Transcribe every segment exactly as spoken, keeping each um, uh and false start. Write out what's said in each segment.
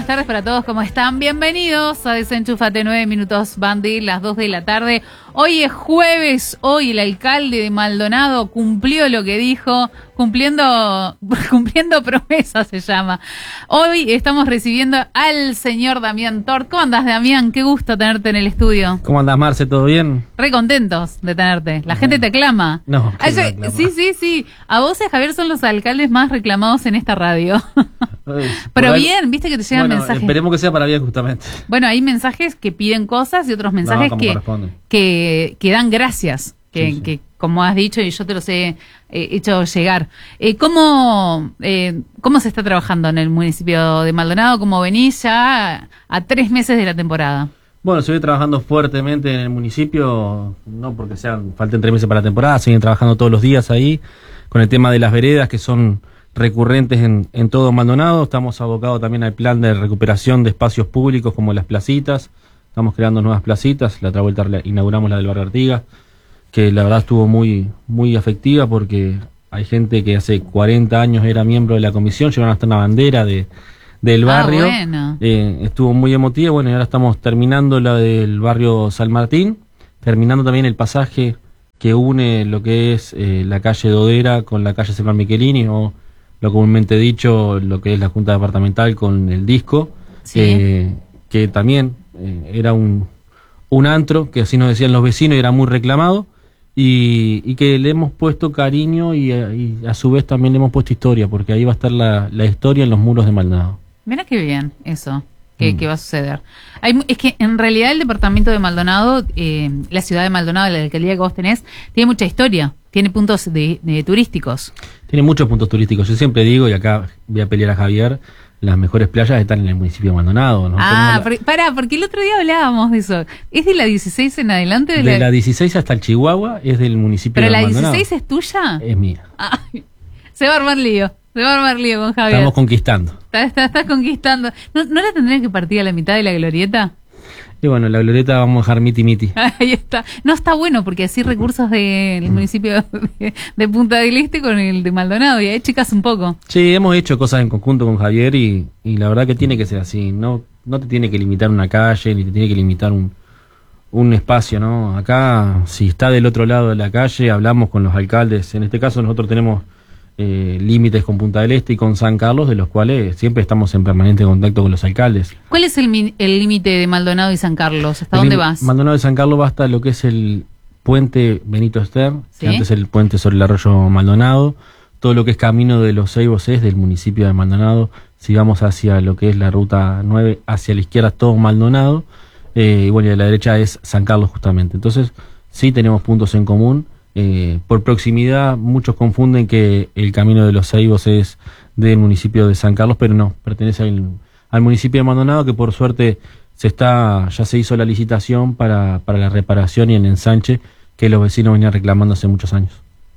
buenas tardes para todos, ¿cómo están? Bienvenidos a Desenchúfate, nueve minutos, Bandi, las dos de la tarde. Hoy es jueves, hoy el alcalde de Maldonado cumplió lo que dijo, cumpliendo, cumpliendo promesas se llama. Hoy estamos recibiendo al señor Damián Tort. ¿Cómo andás, Damián? Qué gusto tenerte en el estudio. ¿Cómo andás, Marce? ¿Todo bien? Re contentos de tenerte. La gente te aclama. No, Ay, yo, aclama. Sí, sí, sí. A vos y a Javier son los alcaldes más reclamados en esta radio. Pero ahí, bien, viste que te llegan bueno, mensajes. Esperemos que sea para bien, justamente. Bueno, hay mensajes que piden cosas y otros mensajes no, que, que, que dan gracias. Que, sí, sí. que como has dicho y yo te los he eh, hecho llegar. Eh, ¿cómo, eh, ¿Cómo se está trabajando en el municipio de Maldonado? ¿Cómo venís ya a, a tres meses de la temporada? Bueno, se viene trabajando fuertemente en el municipio, no porque sean falten tres meses para la temporada, se viene trabajando todos los días ahí, con el tema de las veredas que son recurrentes en, en todo Maldonado. Estamos abocados también al plan de recuperación de espacios públicos como las placitas. Estamos creando nuevas placitas. La otra vuelta inauguramos la del barrio Artigas, que la verdad estuvo muy, muy afectiva porque hay gente que hace cuarenta años era miembro de la comisión, llevaron hasta una bandera de, del barrio. Ah, bueno. eh, estuvo muy emotiva. Bueno, y ahora estamos terminando la del barrio San Martín, terminando también el pasaje que une lo que es eh, la calle Dodera con la calle Semán Michelini, o lo comúnmente dicho, lo que es la Junta Departamental con el disco, sí. eh, que también eh, era un, un antro, que así nos decían los vecinos, y era muy reclamado, y, y que le hemos puesto cariño y, y a su vez también le hemos puesto historia, porque ahí va a estar la, la historia en los muros de Maldonado. Mira qué bien eso. Que, mm. que va a suceder. Hay, es que en realidad el departamento de Maldonado, eh, la ciudad de Maldonado, la alcaldía que vos tenés, tiene mucha historia, tiene puntos de, de turísticos. Tiene muchos puntos turísticos. Yo siempre digo, y acá voy a pelear a Javier, las mejores playas están en el municipio de Maldonado, ¿no? Ah, la... por, pará, porque el otro día hablábamos de eso. ¿Es de la dieciséis en adelante? De, de la... la dieciséis hasta el Chihuahua es del municipio de Maldonado. ¿Pero la dieciséis es tuya? Es mía. Ay, se va a armar lío. Se va a armar lío con Javier. Estamos conquistando. Estás está, está conquistando. ¿No, ¿No la tendrían que partir a la mitad de la glorieta? Y bueno, la glorieta vamos a dejar miti miti. Ahí está. No, está bueno porque así recursos del municipio de, de Punta del Este con el de Maldonado y ahí chicas un poco. Sí, hemos hecho cosas en conjunto con Javier y, y la verdad que tiene que ser así. No, no te tiene que limitar una calle ni te tiene que limitar un, un espacio, ¿no? Acá, si está del otro lado de la calle, hablamos con los alcaldes. En este caso nosotros tenemos Eh, límites con Punta del Este y con San Carlos, de los cuales siempre estamos en permanente contacto con los alcaldes. ¿Cuál es el límite de Maldonado y San Carlos? ¿Hasta el dónde vas? Maldonado y San Carlos va hasta lo que es el puente Benito Stern, ¿sí? Que antes el puente sobre el arroyo Maldonado. Todo lo que es camino de los Ceibos es del municipio de Maldonado. Si vamos hacia lo que es la ruta nueve, hacia la izquierda todo Maldonado, eh, y bueno, y a la derecha es San Carlos justamente. Entonces sí tenemos puntos en común. Eh, por proximidad, muchos confunden que el camino de los Ceibos es del municipio de San Carlos, pero no, pertenece al, al municipio de Maldonado, que por suerte se está ya se hizo la licitación para, para la reparación y el ensanche que los vecinos venían reclamando hace muchos años.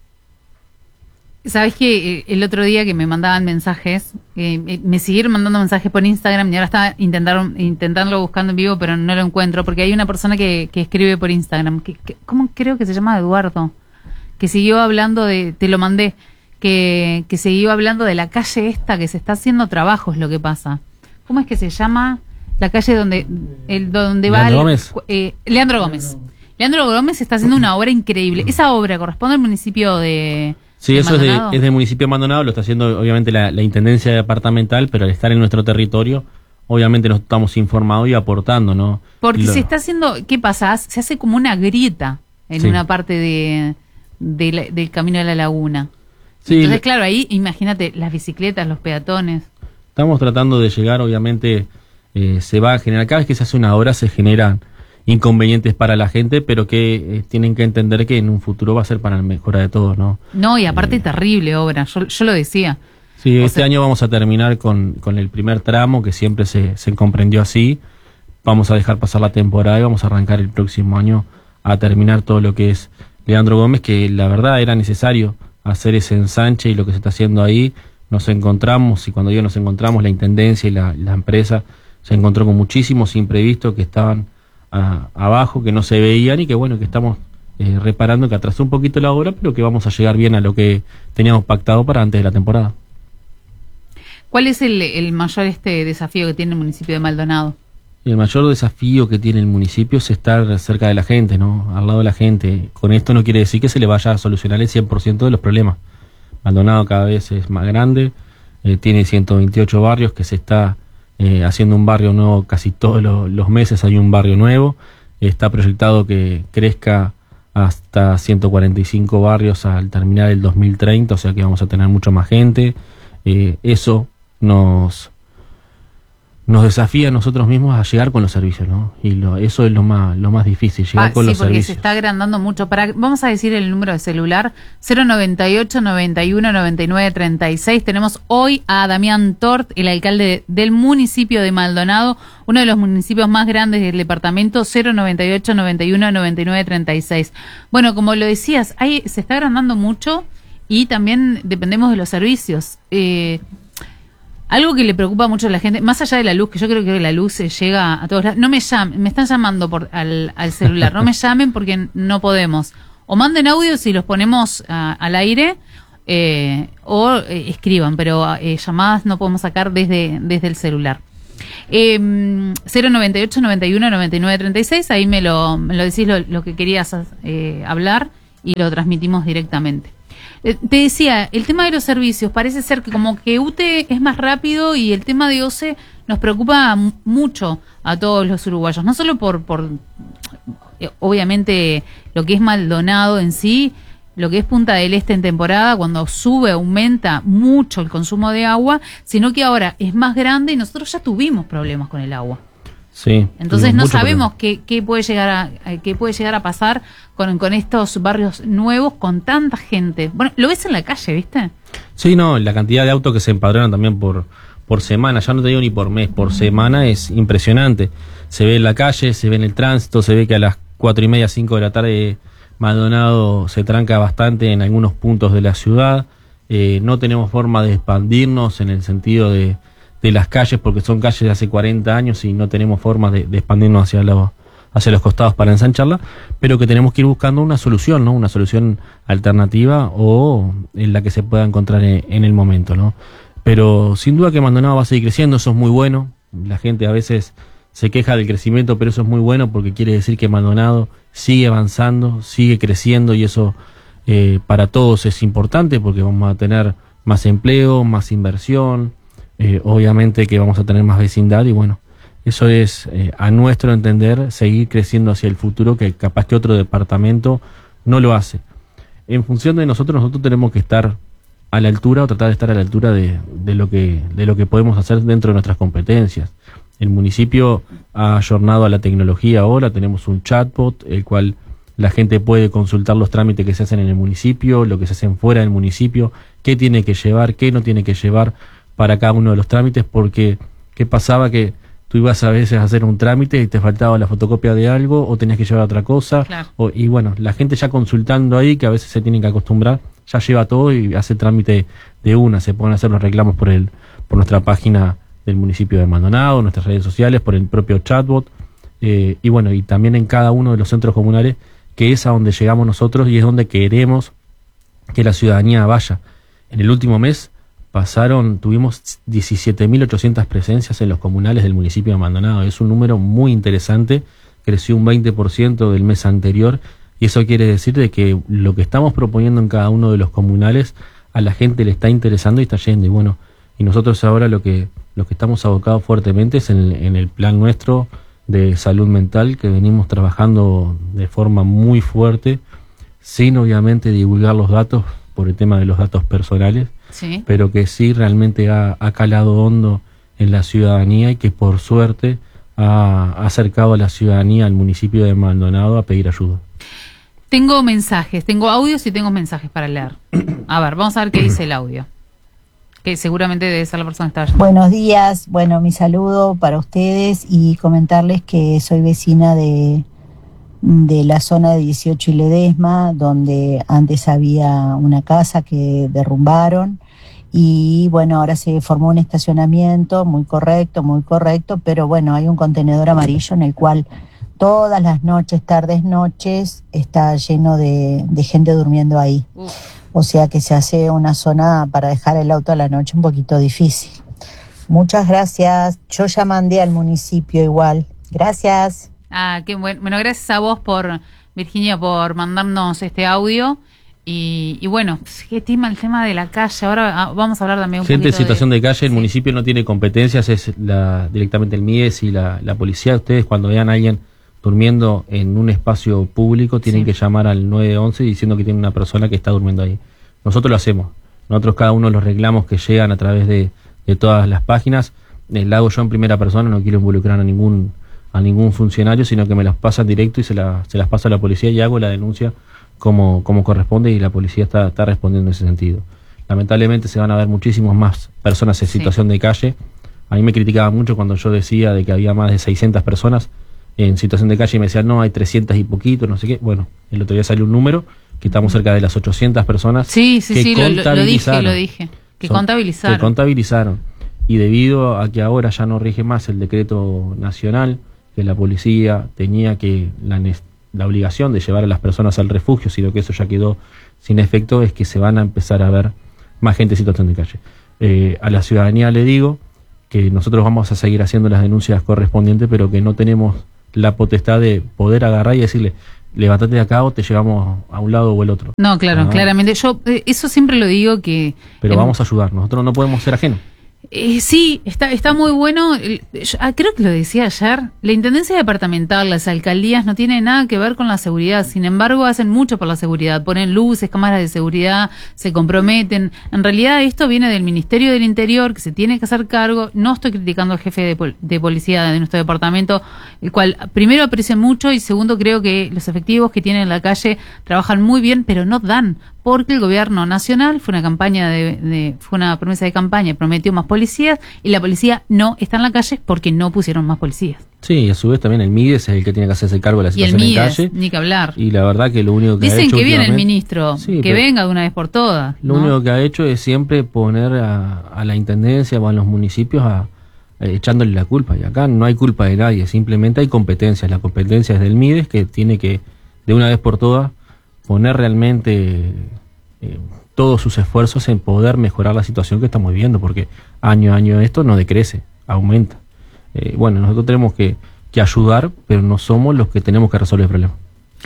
Sabés que el otro día que me mandaban mensajes, eh, me siguieron mandando mensajes por Instagram y ahora estaba intentando, intentándolo buscando en vivo, pero no lo encuentro, porque hay una persona que, que escribe por Instagram, que, que, ¿cómo creo que se llama? Eduardo, que siguió hablando de, te lo mandé, que, que siguió hablando de la calle esta, que se está haciendo trabajos, lo que pasa. ¿Cómo es que se llama? La calle donde, el, donde va... ¿Leandro Gómez? Eh, Leandro Gómez. Leandro Gómez está haciendo una obra increíble. Esa obra corresponde al municipio de... Sí, ¿de eso es, de, es del municipio de Maldonado, lo está haciendo obviamente la, la Intendencia Departamental, pero al estar en nuestro territorio, obviamente nos estamos informando y aportando, ¿no? Porque lo... se está haciendo, ¿qué pasa? Se hace como una grieta en sí. una parte de... De la, del camino de la laguna. Sí, entonces, claro, ahí imagínate las bicicletas, los peatones. Estamos tratando de llegar, obviamente, eh, se va a generar, cada vez que se hace una obra se generan inconvenientes para la gente, pero que eh, tienen que entender que en un futuro va a ser para la mejora de todos, ¿no? No, y aparte eh, terrible obra, yo, yo lo decía. Sí, o este sea, año vamos a terminar con, con el primer tramo, que siempre se, se comprendió así. Vamos a dejar pasar la temporada y vamos a arrancar el próximo año a terminar todo lo que es Leandro Gómez, que la verdad era necesario hacer ese ensanche y lo que se está haciendo ahí. Nos encontramos, y cuando digo nos encontramos, la Intendencia y la, la empresa se encontró con muchísimos imprevistos que estaban a, abajo, que no se veían y que bueno, que estamos eh, reparando, que atrasó un poquito la obra, pero que vamos a llegar bien a lo que teníamos pactado para antes de la temporada. ¿Cuál es el, el mayor este desafío que tiene el municipio de Maldonado? El mayor desafío que tiene el municipio es estar cerca de la gente, ¿no? Al lado de la gente. Con esto no quiere decir que se le vaya a solucionar el cien por ciento de los problemas. Maldonado cada vez es más grande, eh, tiene ciento veintiocho barrios, que se está eh, haciendo un barrio nuevo casi todos los, los meses, hay un barrio nuevo. Está proyectado que crezca hasta ciento cuarenta y cinco barrios al terminar el dos mil treinta, o sea que vamos a tener mucho más gente. Eh, eso nos... nos desafía a nosotros mismos a llegar con los servicios, ¿no? Y lo, eso es lo más lo más difícil, llegar ah, con sí, los porque servicios. Se está agrandando mucho. Para, vamos a decir el número de celular, cero noventa y ocho, noventa y uno, noventa y nueve, treinta y seis. Tenemos hoy a Damián Tort, el alcalde del municipio de Maldonado, uno de los municipios más grandes del departamento, cero noventa y ocho, noventa y uno, noventa y nueve, treinta y seis. Bueno, como lo decías, ahí se está agrandando mucho y también dependemos de los servicios. Eh... Algo que le preocupa mucho a la gente, más allá de la luz, que yo creo que la luz se llega a todos lados. No me llamen, me están llamando por al, al celular, no me llamen porque no podemos. O manden audios y los ponemos a, al aire, eh, o eh, escriban, pero eh, llamadas no podemos sacar desde, desde el celular. Eh, cero noventa y ocho, noventa y uno, noventa y nueve, treinta y seis, ahí me lo, me lo decís lo, lo que querías eh, hablar y lo transmitimos directamente. Te decía, el tema de los servicios, parece ser que como que U T E es más rápido y el tema de O C E nos preocupa mucho a todos los uruguayos, no solo por, por obviamente lo que es Maldonado en sí, lo que es Punta del Este en temporada, cuando sube, aumenta mucho el consumo de agua, sino que ahora es más grande y nosotros ya tuvimos problemas con el agua. Sí, entonces no sabemos qué, qué puede llegar a qué puede llegar a pasar con, con estos barrios nuevos con tanta gente. Bueno, lo ves en la calle, ¿viste? Sí, no, la cantidad de autos que se empadronan también por por semana, ya no te digo ni por mes, por semana es impresionante. Se ve en la calle, se ve en el tránsito, se ve que a las cuatro y media, cinco de la tarde Maldonado se tranca bastante en algunos puntos de la ciudad. Eh, no tenemos forma de expandirnos en el sentido de de las calles, porque son calles de hace cuarenta años y no tenemos forma de, de expandirnos hacia los, hacia los costados para ensancharla, pero que tenemos que ir buscando una solución, ¿no? Una solución alternativa o en la que se pueda encontrar en, en el momento, ¿no? Pero sin duda que Maldonado va a seguir creciendo, eso es muy bueno. La gente a veces se queja del crecimiento, pero eso es muy bueno porque quiere decir que Maldonado sigue avanzando, sigue creciendo y eso eh, para todos es importante porque vamos a tener más empleo, más inversión. Eh, obviamente que vamos a tener más vecindad y bueno, eso es eh, a nuestro entender seguir creciendo hacia el futuro, que capaz que otro departamento no lo hace. En función de nosotros, nosotros tenemos que estar a la altura o tratar de estar a la altura de, de lo que de lo que podemos hacer dentro de nuestras competencias. El municipio ha ayornado a la tecnología ahora, tenemos un chatbot, el cual la gente puede consultar los trámites que se hacen en el municipio, lo que se hacen fuera del municipio, qué tiene que llevar, qué no tiene que llevar para cada uno de los trámites, porque ¿qué pasaba? Que tú ibas a veces a hacer un trámite y te faltaba la fotocopia de algo o tenías que llevar otra cosa. Claro. O, y bueno, la gente ya consultando ahí, que a veces se tienen que acostumbrar, ya lleva todo y hace trámite de una. Se pueden hacer los reclamos por el por nuestra página del municipio de Maldonado, nuestras redes sociales, por el propio chatbot. Eh, y bueno, y también en cada uno de los centros comunales, que es a donde llegamos nosotros y es donde queremos que la ciudadanía vaya. En el último mes pasaron, tuvimos diecisiete mil ochocientas presencias en los comunales del municipio de Maldonado. Es un número muy interesante, creció un veinte por ciento del mes anterior y eso quiere decir de que lo que estamos proponiendo en cada uno de los comunales a la gente le está interesando y está yendo. Y bueno, y nosotros ahora lo que lo que estamos abocados fuertemente es en, en el plan nuestro de salud mental, que venimos trabajando de forma muy fuerte, sin obviamente divulgar los datos por el tema de los datos personales. Sí. Pero que sí realmente ha, ha calado hondo en la ciudadanía y que por suerte ha acercado a la ciudadanía al municipio de Maldonado a pedir ayuda. Tengo mensajes, tengo audios y tengo mensajes para leer. A ver, vamos a ver qué dice el audio. Que seguramente debe ser la persona que estaba llamando. Buenos días, bueno, mi saludo para ustedes y comentarles que soy vecina de, de la zona de dieciocho y Ledesma, donde antes había una casa que derrumbaron y bueno, ahora se formó un estacionamiento muy correcto, muy correcto, pero bueno, hay un contenedor amarillo en el cual todas las noches, tardes, noches, está lleno de, de gente durmiendo ahí. Uf. O sea que se hace una zona para dejar el auto a la noche un poquito difícil. Muchas gracias. Yo ya mandé al municipio igual. Gracias. Ah, qué bueno. Bueno, gracias a vos por, Virginia, por mandarnos este audio. Y, y bueno, qué tema el tema de la calle. Ahora ah, vamos a hablar también un Gente en poquito situación de, de calle, el sí. municipio no tiene competencias, es la, directamente el M I E S y la, la policía. Ustedes cuando vean a alguien durmiendo en un espacio público tienen sí. que llamar al nueve once diciendo que tiene una persona que está durmiendo ahí. Nosotros lo hacemos. Nosotros cada uno de los reclamos que llegan a través de, de todas las páginas, eh, la hago yo en primera persona, no quiero involucrar a ningún a ningún funcionario, sino que me las pasan directo y se, la, se las paso a la policía y hago la denuncia como, como corresponde y la policía está, está respondiendo en ese sentido. Lamentablemente se van a ver muchísimas más personas en sí. situación de calle. A mí me criticaban mucho cuando yo decía de que había más de seiscientas personas en situación de calle y me decían, no, hay trescientas y poquito, no sé qué. Bueno, el otro día salió un número que estamos cerca de las ochocientas personas sí, sí, que sí, contabilizaron. Lo, lo dije, lo dije, que son, contabilizaron. Que contabilizaron. Y debido a que ahora ya no rige más el decreto nacional, que la policía tenía que la, la obligación de llevar a las personas al refugio, sino que eso ya quedó sin efecto, es que se van a empezar a ver más gente en situación de calle. Eh, a la ciudadanía le digo que nosotros vamos a seguir haciendo las denuncias correspondientes, pero que no tenemos la potestad de poder agarrar y decirle, levántate de acá o te llevamos a un lado o el otro. No, claro, ah. claramente. Yo eh, eso siempre lo digo que... Pero eh, vamos a ayudar, nosotros no podemos ser ajenos. Eh, sí, está está muy bueno. Yo, ah, creo que lo decía ayer. La intendencia departamental, las alcaldías no tienen nada que ver con la seguridad. Sin embargo, hacen mucho por la seguridad. Ponen luces, cámaras de seguridad, se comprometen. En realidad, esto viene del Ministerio del Interior, que se tiene que hacer cargo. No estoy criticando al jefe de, pol de policía de nuestro departamento, el cual primero aprecio mucho y segundo creo que los efectivos que tienen en la calle trabajan muy bien, pero no dan. Porque el gobierno nacional fue una campaña de, de fue una promesa de campaña, prometió más policías y la policía no está en la calle porque no pusieron más policías. Sí, y a su vez también el M I D E S es el que tiene que hacerse cargo de la situación en calle. Ni que hablar. Y la verdad que lo único que Dicen ha hecho que viene el ministro, sí, que venga de una vez por todas. Lo ¿no? único que ha hecho es siempre poner a, a la intendencia o a los municipios a, a, echándole la culpa. Y acá no hay culpa de nadie, simplemente hay competencias. La competencia es del M I D E S que tiene que de una vez por todas poner realmente eh, todos sus esfuerzos en poder mejorar la situación que estamos viviendo, porque año a año esto no decrece, aumenta. Eh, bueno, nosotros tenemos que, que ayudar, pero no somos los que tenemos que resolver el problema.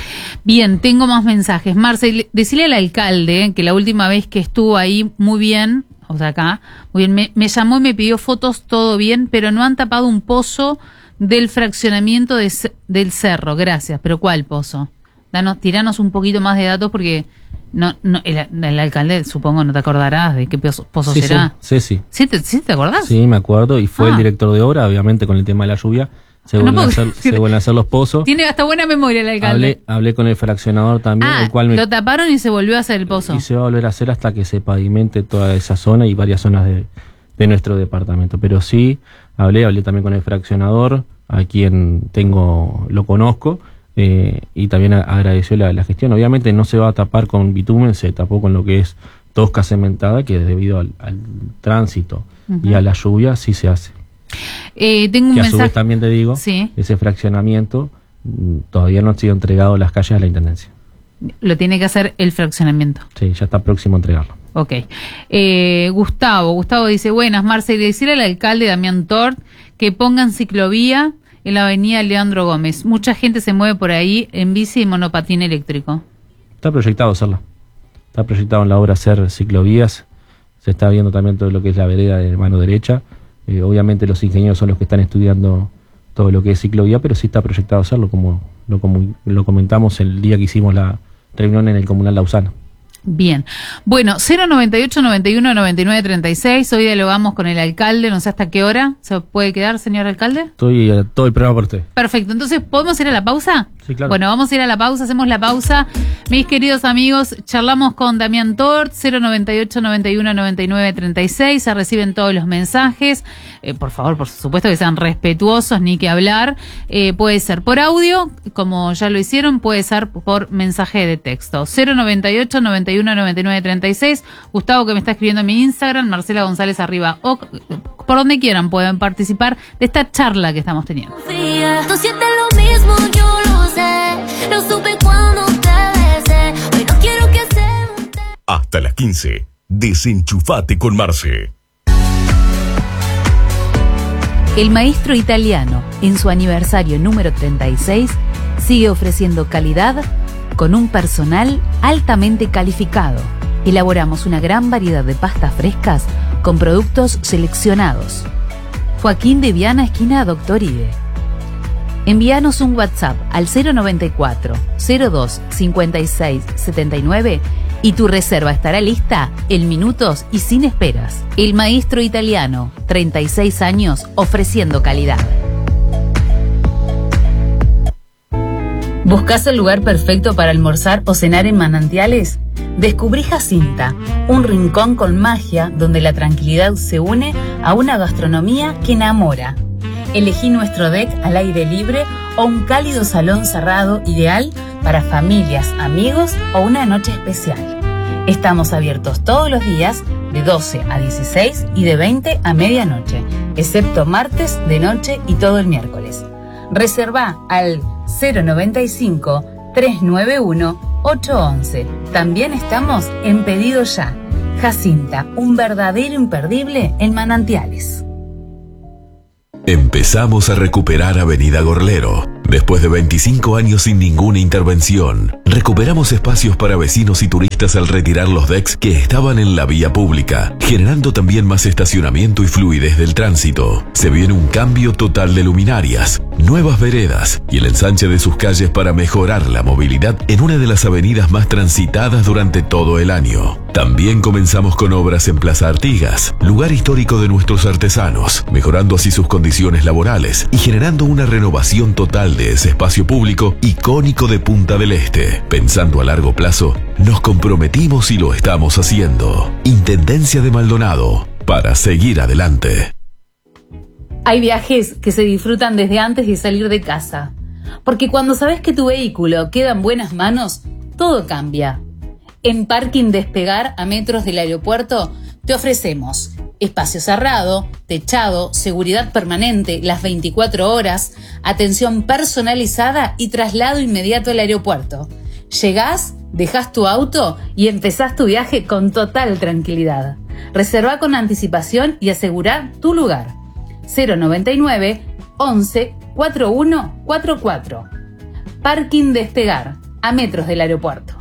Bien, tengo más mensajes. Marce, decirle al alcalde que la última vez que estuvo ahí muy bien, o sea acá, muy bien, me, me llamó y me pidió fotos, todo bien, pero no han tapado un pozo del fraccionamiento de, del cerro. Gracias, pero ¿cuál pozo? Danos, tiranos un poquito más de datos porque no, no el, el alcalde, supongo, no te acordarás de qué pozo, pozo sí, será. Sí, sí. ¿Sí te, ¿Sí te acordás? Sí, me acuerdo, y fue ah. el director de obra, obviamente con el tema de la lluvia, se, no vuelven, a hacer, se vuelven a hacer los pozos. Tiene hasta buena memoria el alcalde. Hablé, hablé con el fraccionador también, ah, el cual me, lo taparon y se volvió a hacer el pozo. Y se va a volver a hacer hasta que se pavimente toda esa zona y varias zonas de, de nuestro departamento. Pero sí, hablé, hablé también con el fraccionador, a quien tengo, lo conozco, Eh, y también agradeció la, la gestión. Obviamente no se va a tapar con bitumen, se tapó con lo que es tosca cementada, que debido al, al tránsito uh-huh. y a la lluvia sí se hace. Eh, tengo un que a mensaje... su vez también te digo, sí. ese fraccionamiento todavía no ha sido entregado a las calles a la Intendencia. Lo tiene que hacer el fraccionamiento. Sí, ya está próximo a entregarlo. Ok. Eh, Gustavo, Gustavo dice, buenas, Marce, decirle al alcalde Damián Tort que pongan ciclovía en la avenida Leandro Gómez. Mucha gente se mueve por ahí en bici y monopatín eléctrico. Está proyectado hacerla. Está proyectado en la obra hacer ciclovías. Se está viendo también todo lo que es la vereda de mano derecha. Eh, obviamente los ingenieros son los que están estudiando todo lo que es ciclovía, pero sí está proyectado hacerlo, como lo, como lo comentamos el día que hicimos la reunión en el Comunal Lausana. Bien. Bueno, cero noventa y ocho, noventa y uno, noventa y nueve, treinta y seis. Hoy dialogamos con el alcalde, no sé hasta qué hora. ¿Se puede quedar, señor alcalde? Estoy eh, todo el programa por usted. Perfecto. Entonces, ¿podemos ir a la pausa? Sí, claro. Bueno, vamos a ir a la pausa, hacemos la pausa. Mis queridos amigos, charlamos con Damián Tort, cero noventa y ocho, noventa y uno, noventa y nueve, treinta y seis. Se reciben todos los mensajes. Eh, por favor, por supuesto que sean respetuosos, ni que hablar. Eh, puede ser por audio, como ya lo hicieron, puede ser por mensaje de texto. cero noventa y ocho, noventa y uno, noventa y nueve, treinta y seis. Gustavo, que me está escribiendo en mi Instagram, Marcela González arriba, o por donde quieran pueden participar de esta charla que estamos teniendo. Tú sientes lo mismo, yo lo sé, lo supe cuando te besé, hoy no quiero que se monte. Hasta las quince, desenchufate con Marce. El Maestro Italiano, en su aniversario número treinta y seis, sigue ofreciendo calidad con un personal altamente calificado. Elaboramos una gran variedad de pastas frescas con productos seleccionados. Joaquín de Viana, esquina Doctor Ide. Envíanos un WhatsApp al cero noventa y cuatro, cero dos, cincuenta y seis, setenta y nueve y tu reserva estará lista en minutos y sin esperas. El Maestro Italiano, treinta y seis años ofreciendo calidad. ¿Buscas el lugar perfecto para almorzar o cenar en Manantiales? Descubrí Jacinta, un rincón con magia donde la tranquilidad se une a una gastronomía que enamora. Elegí nuestro deck al aire libre o un cálido salón cerrado ideal para familias, amigos o una noche especial. Estamos abiertos todos los días de doce a dieciséis y de veinte a medianoche, excepto martes de noche y todo el miércoles. Reserva al cero noventa y cinco, tres nueve uno, ocho once. También estamos en Pedido Ya. Jacinta, un verdadero imperdible en Manantiales. Empezamos a recuperar Avenida Gorlero. Después de veinticinco años sin ninguna intervención, recuperamos espacios para vecinos y turistas al retirar los decks que estaban en la vía pública, generando también más estacionamiento y fluidez del tránsito. Se viene un cambio total de luminarias, nuevas veredas y el ensanche de sus calles para mejorar la movilidad en una de las avenidas más transitadas durante todo el año. También comenzamos con obras en Plaza Artigas, lugar histórico de nuestros artesanos, mejorando así sus condiciones laborales y generando una renovación total de ese espacio público icónico de Punta del Este. Pensando a largo plazo, nos comprometimos y lo estamos haciendo. Intendencia de Maldonado, para seguir adelante. Hay viajes que se disfrutan desde antes de salir de casa, porque cuando sabes que tu vehículo queda en buenas manos, todo cambia. En Parking Despegar, a metros del aeropuerto, te ofrecemos espacio cerrado, techado, seguridad permanente las veinticuatro horas, atención personalizada y traslado inmediato al aeropuerto. Llegás, dejás tu auto y empezás tu viaje con total tranquilidad. Reserva con anticipación y asegura tu lugar. cero noventa y nueve, once, cuarenta y uno cuarenta y cuatro. Parking Despegar, a metros del aeropuerto.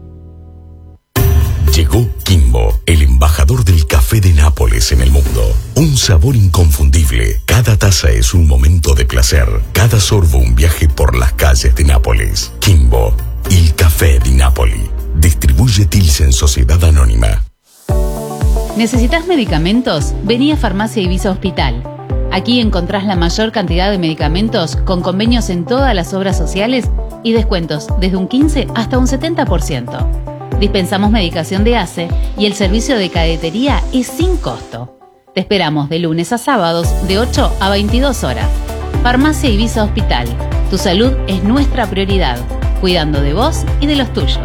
Llegó Kimbo, el embajador del café de Nápoles en el mundo. Un sabor inconfundible. Cada taza es un momento de placer. Cada sorbo un viaje por las calles de Nápoles. Kimbo, el café de Nápoli. Distribuye Tilsen Sociedad Anónima. ¿Necesitas medicamentos? Vení a Farmacia Ibiza Hospital. Aquí encontrás la mayor cantidad de medicamentos con convenios en todas las obras sociales y descuentos desde un quince hasta un setenta por ciento. Dispensamos medicación de A C E y el servicio de cadetería es sin costo. Te esperamos de lunes a sábados de ocho a veintidós horas. Farmacia Ibiza Hospital. Tu salud es nuestra prioridad, cuidando de vos y de los tuyos.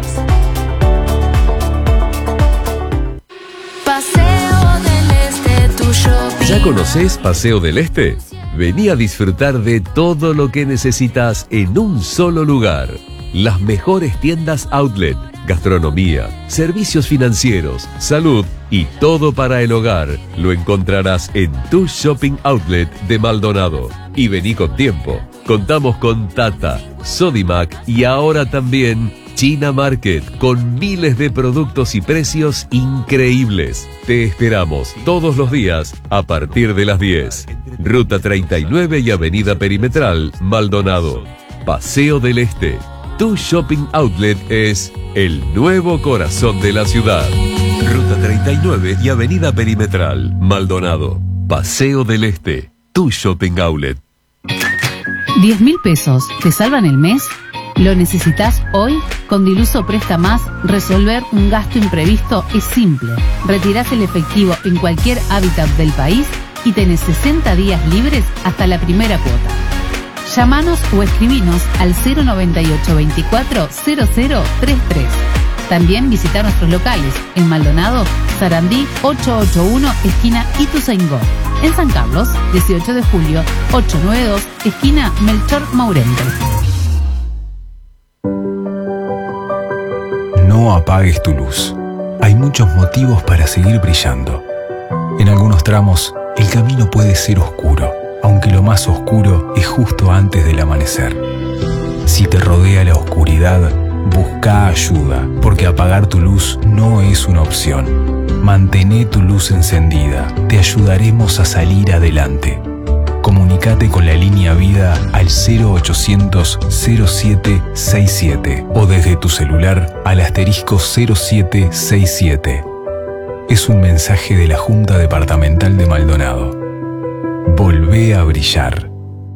Paseo del Este, tu shopping. ¿Ya conocés Paseo del Este? Vení a disfrutar de todo lo que necesitas en un solo lugar. Las mejores tiendas outlet, gastronomía, servicios financieros, salud y todo para el hogar. Lo encontrarás en tu Shopping Outlet de Maldonado. Y vení con tiempo. Contamos con Tata, Sodimac y ahora también China Market, con miles de productos y precios increíbles. Te esperamos todos los días a partir de las diez. Ruta treinta y nueve y Avenida Perimetral, Maldonado. Paseo del Este. Tu Shopping Outlet es el nuevo corazón de la ciudad. Ruta treinta y nueve y Avenida Perimetral, Maldonado. Paseo del Este. Tu Shopping Outlet. ¿diez mil pesos te salvan el mes? ¿Lo necesitas hoy? Con Diluso Presta Más, resolver un gasto imprevisto es simple. Retirás el efectivo en cualquier hábitat del país y tenés sesenta días libres hasta la primera cuota. Llámanos o escribinos al cero noventa y ocho veinticuatro cero cero treinta y tres. También visita nuestros locales en Maldonado, Sarandí ochocientos ochenta y uno, esquina Ituzaingó. En San Carlos, dieciocho de julio, ochocientos noventa y dos, esquina Melchor Maurente. No apagues tu luz. Hay muchos motivos para seguir brillando. En algunos tramos, el camino puede ser oscuro, aunque aunque lo más oscuro es justo antes del amanecer. Si te rodea la oscuridad, busca ayuda, porque apagar tu luz no es una opción. Mantené tu luz encendida, te ayudaremos a salir adelante. Comunicate con la línea Vida al cero ochocientos cero siete sesenta y siete o desde tu celular al asterisco cero siete sesenta y siete. Es un mensaje de la Junta Departamental de Maldonado. Volvé a brillar.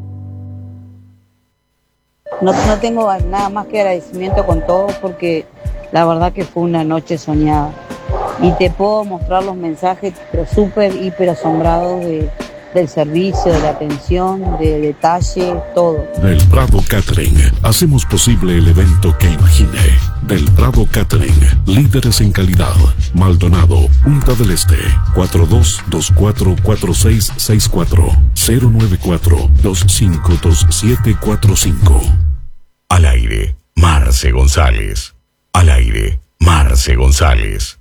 No, no tengo nada más que agradecimiento con todos porque la verdad que fue una noche soñada. Y te puedo mostrar los mensajes, pero súper, hiper asombrados de, del servicio, de la atención, de detalle, todo. Del Prado Catering, hacemos posible el evento que imaginé. Del Prado Catering, líderes en calidad. Maldonado, Punta del Este, cuatro dos dos cuatro cuatro seis seis cuatro, cero nueve cuatro dos cinco dos siete cuatro cinco. Al aire, Marce González. Al aire, Marce González.